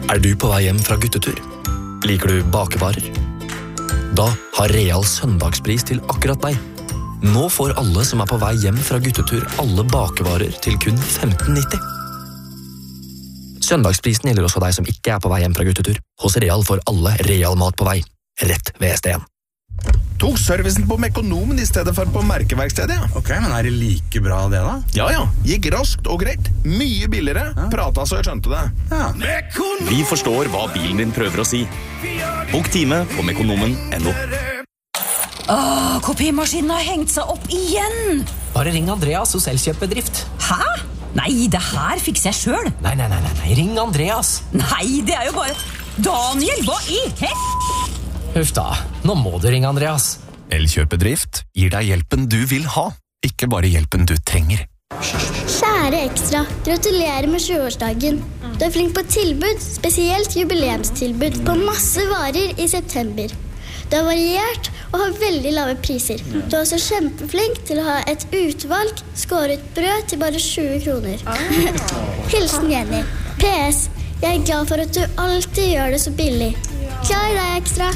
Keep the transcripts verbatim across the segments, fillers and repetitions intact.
Er du på vei hjem fra guttetur? Liker du bakevarer? Da har Real søndagspris til akkurat deg. Nå får alle som er på vei hjem fra guttetur alle bakevarer til kun femten nitti. Søndagsprisen gjelder også deg som ikke er på vei hjem fra guttetur. Hos Real får alle Real mat på vei, rett ved S D en. Tok servicen på Mekonomen i stedet for på merkeverkstedet, ja. Ok, men er det like bra det da? Ja, ja. Gikk raskt og greit. Mye billigere. Ja. Prata så jeg skjønte det. Ja. Vi forstår hva bilen din prøver å si. Bok time på mekonomen punktum no. Åh, kopimaskinen har hengt seg opp igjen! Bare ring Andreas hos Elkjøpbedrift. Hæ? Nei, det her fikser jeg selv. Nei, nei, nei, nei, ring Andreas. Nei, det er jo bare... Daniel, hva i hel... Huff da, nå må du ringe Andreas. Elkjøpbedrift gir deg hjelpen du vil ha, ikke bare hjelpen du trenger. Kjære Ekstra, gratulerer med tjueårsdagen. Du er flink på tilbud, spesielt jubileumstilbud på masse varer i september. Du er variert og har veldig lave priser. Du er også kjempeflink til å ha et utvalg skåret brød til bare tjue kroner. Hilsen Jenny. P S. Jeg er glad for at du alltid gjør det så billig. Klar deg, Ekstra.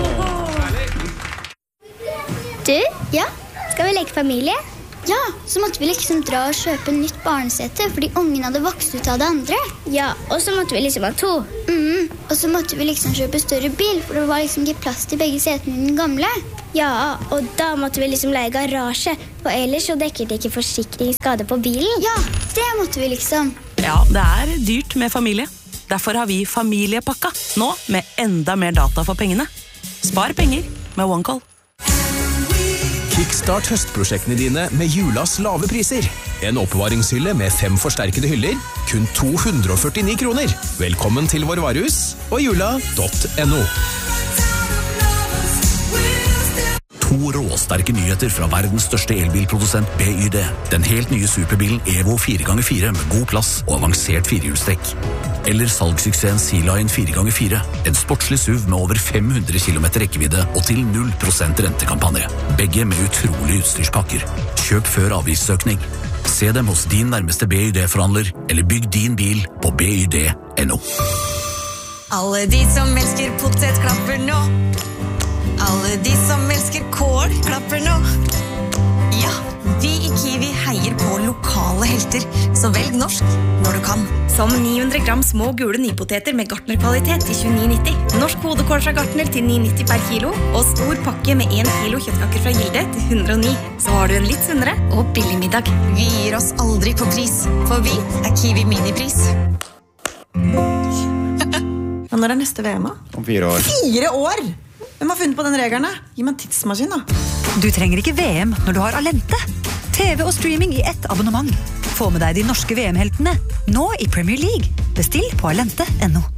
Du, ja? Skal vi leke familie? Ja, så måtte vi liksom dra og kjøpe nytt barnesete fordi ungen hadde vokst ut av det andre. Ja, og så måtte vi liksom ha to. Mm, og så måtte vi liksom kjøpe større bil, for det var liksom ikke plass til begge setene i den gamle. Ja, og da måtte vi liksom leie garasje, for ellers så dekker det ikke forsikringsskade på bilen. Ja, det måtte vi liksom. Ja, det er dyrt med familie. Derfor har vi familiepakka, nå med enda mer data for pengene. Spar penger med OneCall. Kickstart høstprosjektene dine med julas lave priser. En oppbevaringshylle med fem forsterkede hyller, kun to hundre og førtini kroner. Velkommen til vår varehus og jula punktum no. To råsterke nyheter fra verdens største elbilprodusent B Y D. Den helt nye superbilen Evo fire ganger fire med god plass og avansert firehjulstrekk. Eller salgssuksessen Sea-Line fire ganger fire. En sportslig S U V med over fem hundre kilometer rekkevidde og til null prosent rentekampanje. Begge med utrolig utstyrspakker. Kjøp før avgiftsøkning. Se dem hos din nærmeste B Y D-forhandler, eller bygg din bil på B Y D punktum no. Alle de som elsker potet klapper nå. Alle de som elsker kål klapper nå. Ja, vi i Kiwi heier på lokale helter, så velg norsk når du kan. Som ni hundre gram små gule nypoteter med Gartner-kvalitet til tjueni nitti. Norsk hodekål fra Gartner til ni nitti per kilo, og stor pakke med en kilo kjøttkaker fra Gilde til hundre og ni. Så har du en litt sunnere og billig middag. Vi gir oss aldri på pris, for vi er Kiwi minipris. Men når er neste V M? Om fire år. Fire år? Hvem har funnet på den reglene? Gi meg en tidsmaskin da. Du trenger ikke V M når du har Alente. T V og streaming i ett abonnement. Få med deg de norske V M-heltene, nå i Premier League. Bestill på alente punktum no.